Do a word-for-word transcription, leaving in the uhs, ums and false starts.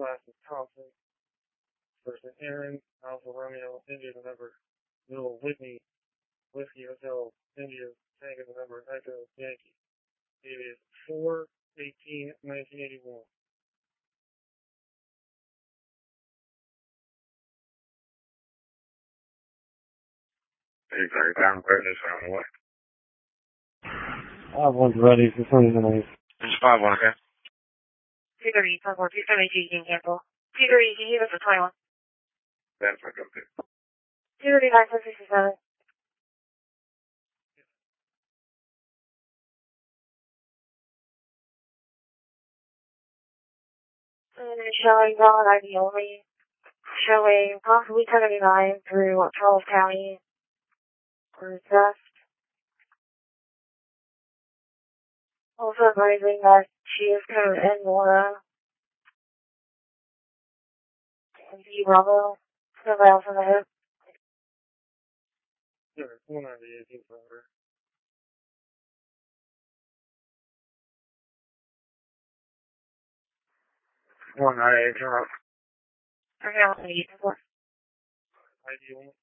last is Thompson. First is Aaron, Alpha Romeo, India the number, Middle Whitney, Whiskey Hotel, India, Tango the number, Echo, Yankee. It is four eighteen nineteen eighty-one. Exactly. Down credit on the way. Five one's ready for twenty minutes. It's five one, okay? two thirty, five four, two seventy-two, you can cancel. two thirty, can you give us for twenty-one? That's my go-to. two thirty-nine, seven sixty-seven. And showing valid I D only. Showing possibly ten eighty-nine through Charles County. Or Zest. Also advising that she is code N Laura. And B Bravo. Nobody else in the hood. Sure, one ninety-eight forever. one ninety-eight, turn off. Okay, I'll need you for. I D only.